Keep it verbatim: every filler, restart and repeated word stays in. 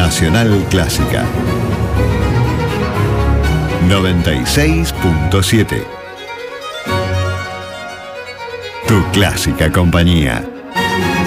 Nacional Clásica. noventa y seis punto siete. Tu clásica compañía.